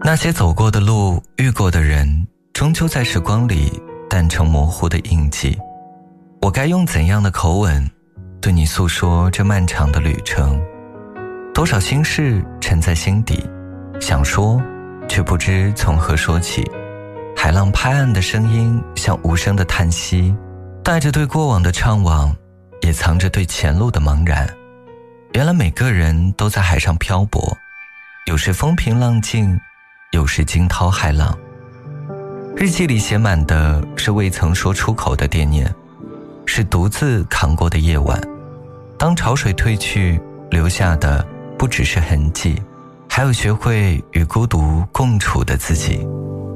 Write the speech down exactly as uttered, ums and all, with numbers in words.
那些走过的路，遇过的人，终究在时光里淡成模糊的印记。我该用怎样的口吻对你诉说这漫长的旅程？多少心事沉在心底，想说却不知从何说起。海浪拍岸的声音像无声的叹息，带着对过往的怅惘，也藏着对前路的茫然。原来每个人都在海上漂泊，有时风平浪静，有时惊涛骇浪。日记里写满的是未曾说出口的惦念，是独自扛过的夜晚。当潮水退去，留下的不只是痕迹，还有学会与孤独共处的自己。